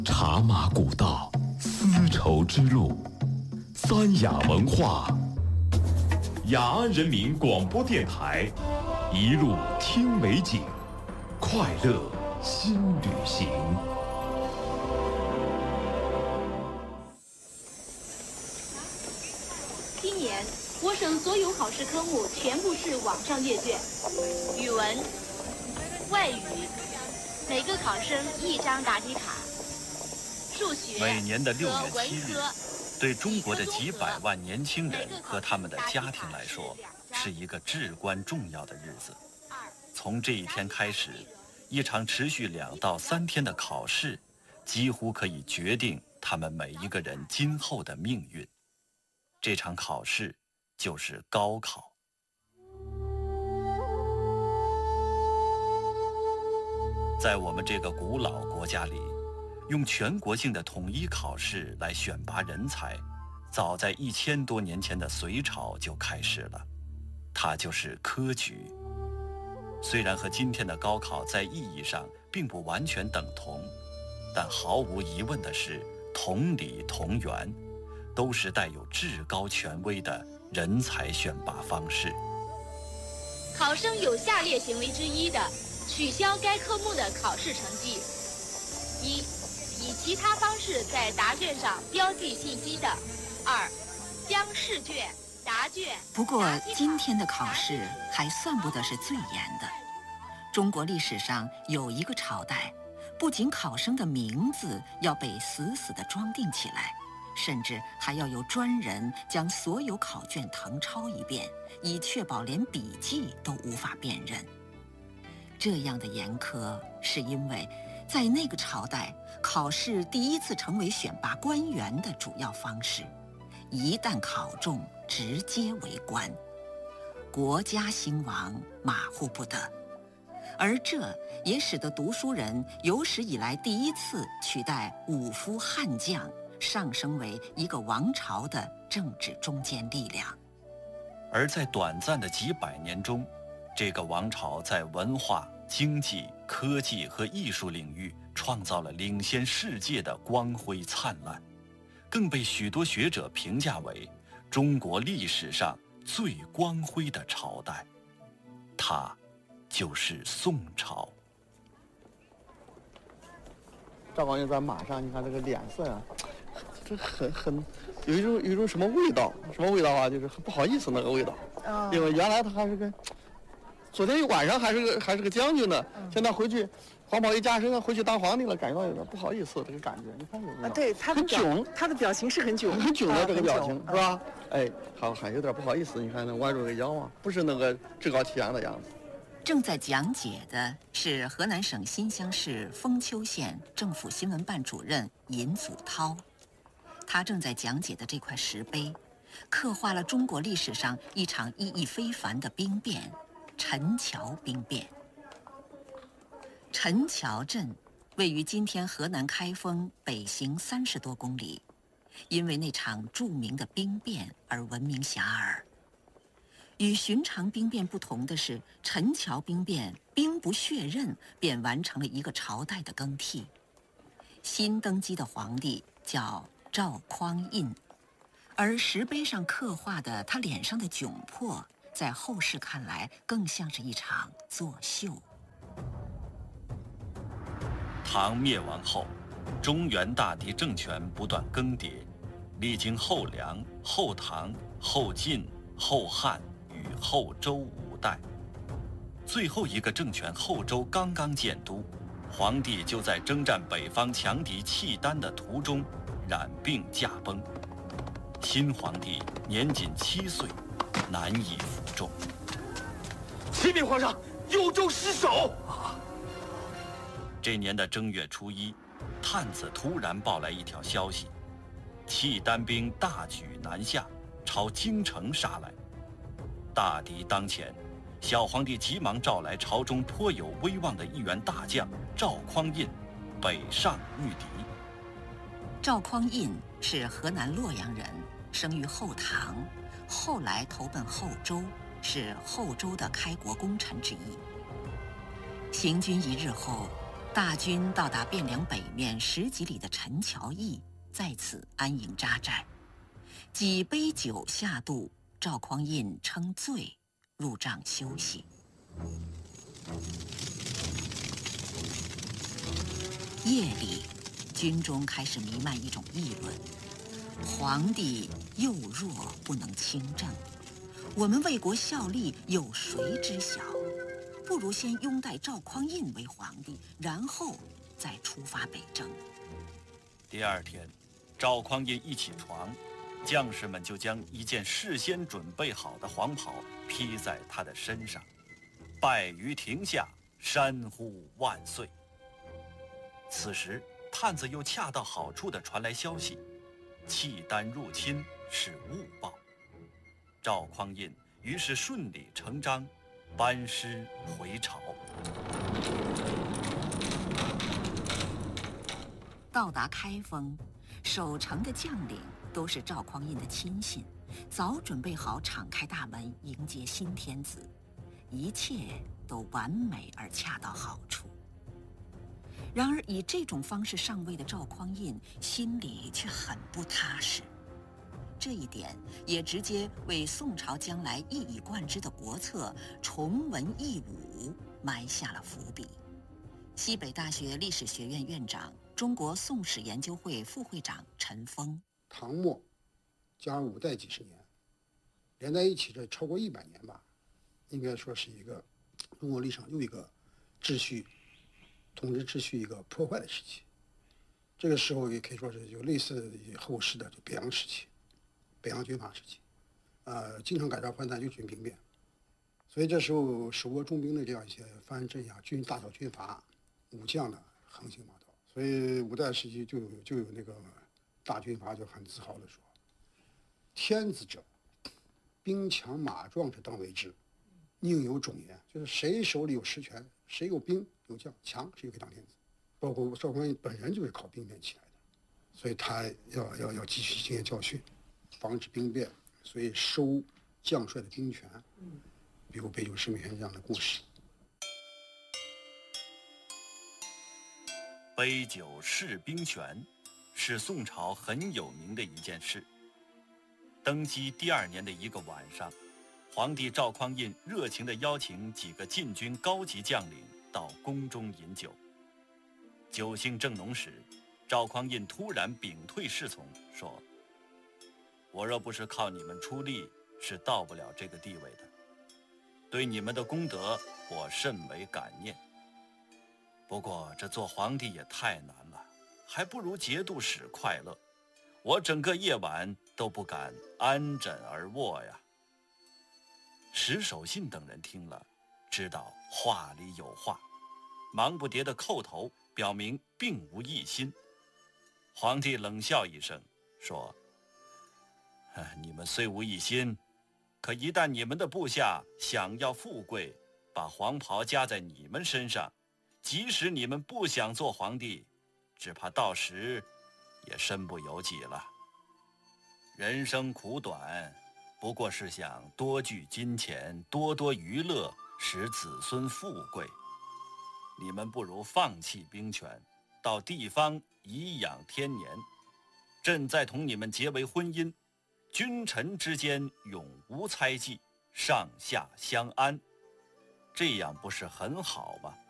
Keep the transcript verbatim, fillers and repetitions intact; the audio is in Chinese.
茶马古道，丝绸之路，三雅文化。雅安人民广播电台，一路听美景，快乐新旅行。 今年我省所有考试科目全部是网上阅卷，语文、外语，每个考生一张答题卡。数学每年的六月七日，对中国的几几百万年轻人和他们的家庭来说，是一个至关重要的日子。从这一天开始，一场持续两到三天的考试，几乎可以决定他们每一个人今后的命运。这场考试就是高考。在我们这个古老国家里，用全国性的统一考试来选拔人才，早在一千多年前的隋朝就开始了，它就是科举。虽然和今天的高考在意义上并不完全等同，但毫无疑问的是，同理同源，都是带有至高权威的人才选拔方式。 考生有下列行为之一的，取消该科目的考试成绩：一、以其他方式在答卷上标记信息的；二、将试卷、答卷。 不过，今天的考试还算不得是最严的。中国历史上有一个朝代，不仅考生的名字要被死死地装订起来，甚至还要有专人将所有考卷誊抄一遍，以确保连笔迹都无法辨认。这样的严苛，是因为在那个朝代，考试第一次成为选拔官员的主要方式，一旦考中，直接为官，国家兴亡马虎不得。而这也使得读书人有史以来第一次取代武夫悍将，上升为一个王朝的政治中坚力量。 而在短暂的几百年中，这个王朝在文化、经济、科技和艺术领域创造了领先世界的光辉灿烂，更被许多学者评价为中国历史上最光辉的朝代。它就是宋朝。 赵匡胤在马上，你看这个脸色呀、啊，这很很有一种有一种什么味道？什么味道啊？就是很不好意思那个味道。哦、因为原来他还是个，昨天一晚上还是个还是个将军呢，嗯、现在回去黄袍一加身，回去当皇帝了，感觉到有点不好意思这个感觉。你看有没有？ 啊，对，他的很囧， 他的表情是很囧， 很囧的这个表情、 啊、 是吧？哎，好还有点不好意思。你看那弯着个腰啊，不是那个趾高气扬的样子。 正在讲解的是河南省新乡市封丘县政府新闻办主任尹祖涛，他正在讲解的这块石碑，刻画了中国历史上一场意义非凡的兵变——陈桥兵变。陈桥镇位于今天河南开封北行三十多公里，因为那场著名的兵变而闻名遐迩。与寻常兵变不同的是，陈桥兵变兵不血刃便完成了一个朝代的更替。新登基的皇帝叫赵匡胤，而石碑上刻画的他脸上的窘迫，在后世看来更像是一场作秀。 唐灭亡后，中原大地政权不断更迭，历经后梁、后唐、后晋、后汉与后周五代，最后一个政权后周刚刚建都，皇帝就在征战北方强敌契丹的途中染病驾崩。新皇帝年仅七岁，难以服众。 启禀皇上，幽州失守。 这年的正月初一，探子突然报来一条消息：契丹兵大举南下，朝京城杀来。大敌当前，小皇帝急忙召来朝中颇有威望的一员大将赵匡胤，北上御敌。 赵匡胤是河南洛阳人，生于后唐，后来投奔后周，是后周的开国功臣之一。行军一日后， 大军到达汴梁北面十几里的陈桥驿，在此安营扎寨。几杯酒下肚，赵匡胤称醉，入帐休息。夜里，军中开始弥漫一种议论：皇帝幼弱，不能亲政，我们为国效力，有谁知晓？不如先拥戴赵匡胤为皇帝，然后再出发北征。 第二天，赵匡胤一起床，将士们就将一件事先准备好的黄袍披在他的身上，拜于庭下，山呼万岁。此时，探子又恰到好处地传来消息，契丹入侵是误报。赵匡胤于是顺理成章班师回朝。 到达开封，守城的将领都是赵匡胤的亲信，早准备好敞开大门迎接新天子，一切都完美而恰到好处。然而，以这种方式上位的赵匡胤心里却很不踏实。这一点也直接为宋朝将来一以贯之的国策重文抑武埋下了伏笔。西北大学历史学院院长、中国宋史研究会副会长陈峰： 唐末加上五代几十年，连在一起这超过一百年吧，应该说是一个中国历史上又一个秩序、统治秩序一个破坏的时期。这个时候也可以说是有类似于后世的就北洋时期。北洋军阀时期，呃，经常改朝换代，又军兵变，所以这时候手握重兵的这样一些藩镇呀、军大小军阀、武将呢，横行霸道。所以五代时期就有就有那个大军阀就很自豪地说：“天子者，兵强马壮者当为之，宁有种焉。”就是谁手里有实权，谁有兵有将强，谁就可以当天子。包括赵匡胤本人就是靠兵变起来的，所以他要要要汲取经验教训。防止兵变，所以收将帅的兵权，比如北九十美元这样的故事。 杯酒释兵权是宋朝很有名的一件事。登基第二年的一个晚上，皇帝赵匡胤热情地邀请几个禁军高级将领到宫中饮酒。酒兴正浓时，赵匡胤突然屏退侍从，说：“我若不是靠你们出力，是到不了这个地位的。对你们的功德，我甚为感念。不过这做皇帝也太难了，还不如节度使快乐。我整个夜晚都不敢安枕而卧呀。”石守信等人听了，知道话里有话，忙不迭地叩头，表明并无异心。皇帝冷笑一声，说：“你们虽无异心，可一旦你们的部下想要富贵，把黄袍加在你们身上，即使你们不想做皇帝，只怕到时也身不由己了。人生苦短，不过是想多聚金钱，多多娱乐，使子孙富贵。你们不如放弃兵权，到地方颐养天年。朕再同你们结为婚姻，君臣之间永无猜忌，上下相安，这样不是很好吗？”